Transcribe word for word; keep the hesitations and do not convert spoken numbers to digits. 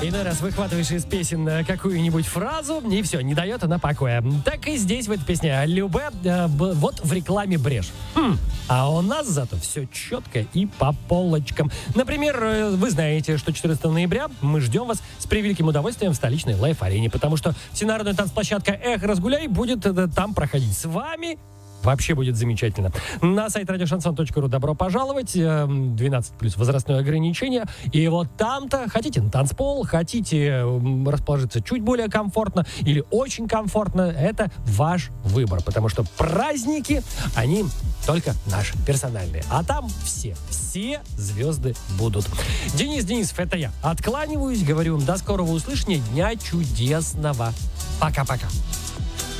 Иной раз выхватываешь из песен э, какую-нибудь фразу, и все, не дает она покоя. Так и здесь, в этой песне. Любэ, э, б- вот в рекламе брешь. Хм, а у нас зато все четко и по полочкам. Например, э, вы знаете, что четырнадцатого ноября мы ждем вас с превеликим удовольствием в столичной лайф-арене, потому что всенародная танцплощадка «Эх, разгуляй» будет э, там проходить с вами. Вообще будет замечательно. На сайт радиошансон точка ру добро пожаловать. двенадцать плюс возрастное ограничение. И вот там-то хотите на танцпол, хотите расположиться чуть более комфортно или очень комфортно, это ваш выбор. Потому что праздники, они только наши, персональные. А там все, все звезды будут. Денис Денисов, это я. Откланиваюсь, говорю вам до скорого услышания. Дня чудесного. Пока-пока.